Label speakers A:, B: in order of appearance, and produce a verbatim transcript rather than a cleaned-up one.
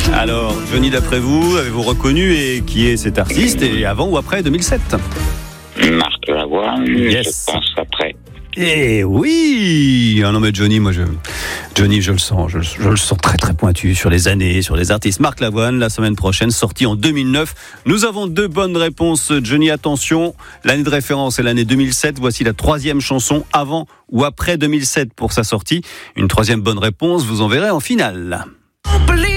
A: Alors, Johnny, d'après vous, avez-vous reconnu et qui est cet artiste, et avant ou après deux mille sept?
B: Marc Lavoine,
A: Yes.
B: je pense après.
A: Eh oui! Ah non, mais Johnny, moi, je, Johnny, je le sens, je, je le sens très très pointu sur les années, sur les artistes. Marc Lavoine, la semaine prochaine, sorti en deux mille neuf. Nous avons deux bonnes réponses, Johnny, attention. L'année de référence est l'année deux mille sept. Voici la troisième chanson, avant ou après deux mille sept pour sa sortie. Une troisième bonne réponse, vous en verrez en finale.